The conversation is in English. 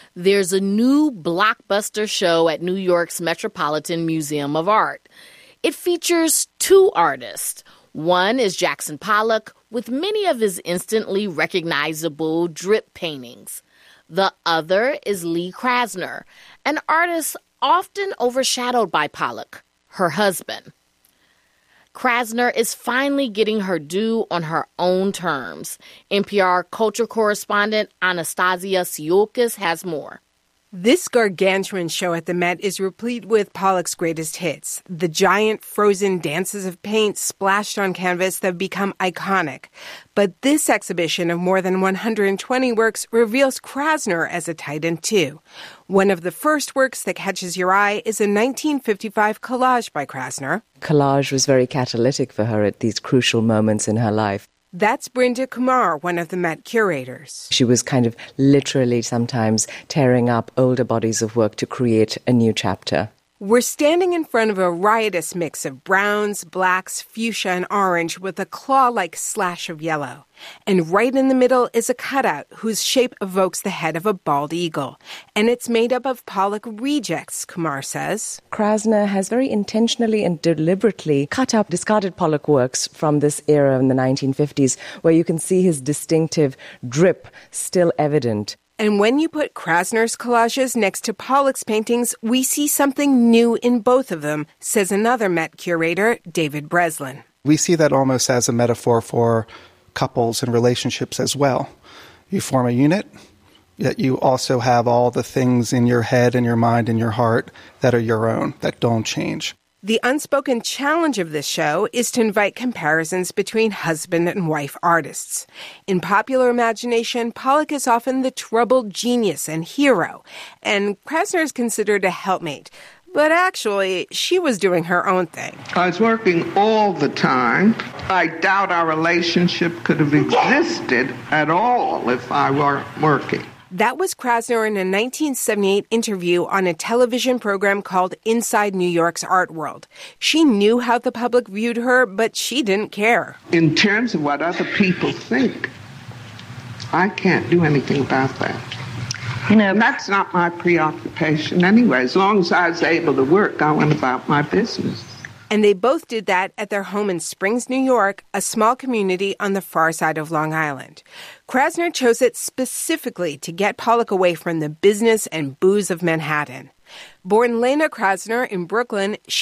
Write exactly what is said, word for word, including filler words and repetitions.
there's a new blockbuster show at New York's Metropolitan Museum of Art. It features two artists. One is Jackson Pollock, with many of his instantly recognizable drip paintings. The other is Lee Krasner, an artist often overshadowed by Pollock, her husband. Krasner is finally getting her due on her own terms. N P R culture correspondent Anastasia Tsiolkas has more. This gargantuan show at the Met is replete with Pollock's greatest hits, the giant frozen dances of paint splashed on canvas that have become iconic. But this exhibition of more than one hundred twenty works reveals Krasner as a titan, too. One of the first works that catches your eye is a nineteen fifty-five collage by Krasner. Collage was very catalytic for her at these crucial moments in her life. That's Brinda Kumar, one of the Met curators. She was kind of literally sometimes tearing up older bodies of work to create a new chapter. We're standing in front of a riotous mix of browns, blacks, fuchsia, and orange with a claw-like slash of yellow. And right in the middle is a cutout whose shape evokes the head of a bald eagle. And it's made up of Pollock rejects, Kumar says. Krasner has very intentionally and deliberately cut up discarded Pollock works from this era in the nineteen fifties, where you can see his distinctive drip still evident. And when you put Krasner's collages next to Pollock's paintings, we see something new in both of them, says another Met curator, David Breslin. We see that almost as a metaphor for couples and relationships as well. You form a unit, yet you also have all the things in your head and your mind and your heart that are your own, that don't change. The unspoken challenge of this show is to invite comparisons between husband and wife artists. In popular imagination, Pollock is often the troubled genius and hero, and Krasner is considered a helpmate. But actually, she was doing her own thing. I was working all the time. I doubt our relationship could have existed at all if I weren't working. That was Krasner in a nineteen seventy-eight interview on a television program called Inside New York's Art World. She knew how the public viewed her, but she didn't care. In terms of what other people think, I can't do anything about that. You know, and that's not my preoccupation anyway. As long as I was able to work, I went about my business. And they both did that at their home in Springs, New York, a small community on the far side of Long Island. Krasner chose it specifically to get Pollock away from the business and booze of Manhattan. Born Lena Krasner in Brooklyn, she